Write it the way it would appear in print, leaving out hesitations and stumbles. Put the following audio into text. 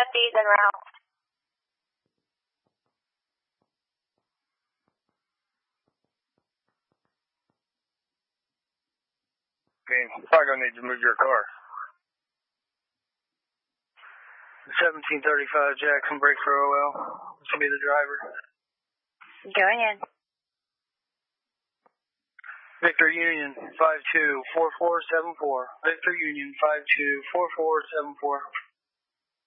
Southeast en route. Okay, probably gonna need to move your car. 1735 Jackson, break for OL. This will be the driver. Go ahead. Victor Union 524474. Victor Union 524474.